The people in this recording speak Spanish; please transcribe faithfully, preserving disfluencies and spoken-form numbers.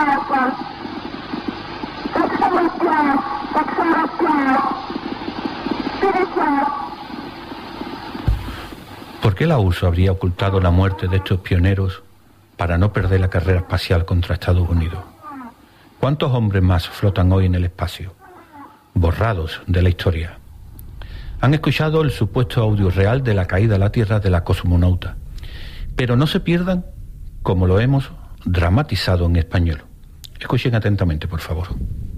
¿Por qué la U R S S habría ocultado la muerte de estos pioneros para no perder la carrera espacial contra Estados Unidos? ¿Cuántos hombres más flotan hoy en el espacio, borrados de la historia? Han escuchado el supuesto audio real de la caída a la Tierra de la cosmonauta, pero no se pierdan como lo hemos dramatizado en español. Escuchen atentamente, por favor.